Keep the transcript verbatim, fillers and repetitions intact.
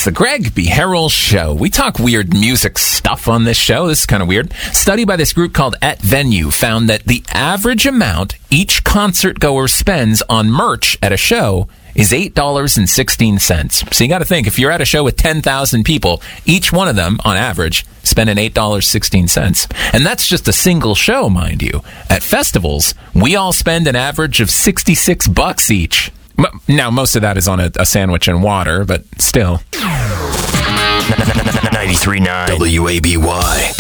It's the Greg B. Harrell Show. We talk weird music stuff on this show. This is kind of weird. Study by this group called At Venue found that the average amount each concert goer spends on merch at a show is eight dollars and sixteen cents. So you got to think, if you're at a show with ten thousand people, each one of them, on average, spending eight dollars and sixteen cents. And that's just a single show, mind you. At festivals, we all spend an average of sixty-six bucks each. Now, most of that is on a, a sandwich and water, but still. ninety-three point nine W A B Y.